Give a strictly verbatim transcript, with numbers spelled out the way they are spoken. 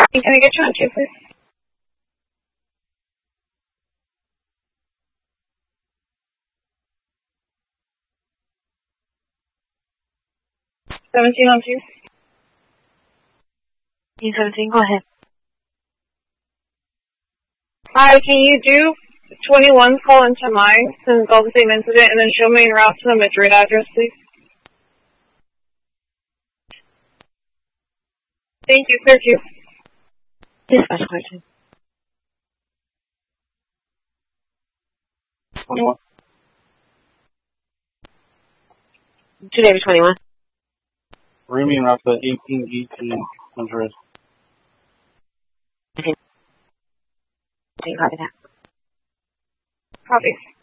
Copy. Can I get you on two, please? seventeen on two. seventeen, go ahead. Hi, can you do twenty-one call into mine since it's all the same incident, and then show me en route to the Madrid address, please? Thank you. Clear queue. Dispatch question. twenty-one. two David twenty-one. Remy and Rafa, eighteen eighteen Madrid. Okay, copy that. Copy.